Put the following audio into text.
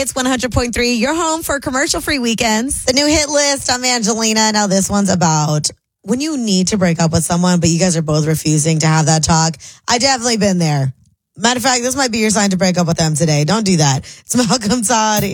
Hits 100.3, your home for commercial-free weekends. The new hit list, I'm Angelina. Now this one's about when you need to break up with someone, but you guys are both refusing to have that talk. I definitely been there. Matter of fact, this might be your sign to break up with them today. Don't do that. It's Malcolm Todd.